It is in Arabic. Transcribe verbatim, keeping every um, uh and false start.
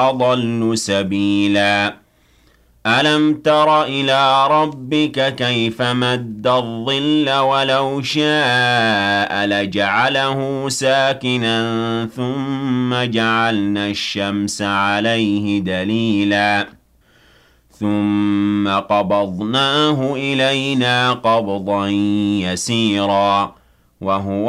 أضل سبيلا ألم تر إلى ربك كيف مد الظل ولو شاء لجعله ساكنا ثم جعلنا الشمس عليه دليلا ثم قبضناه إلينا قبضا يسيرا وهو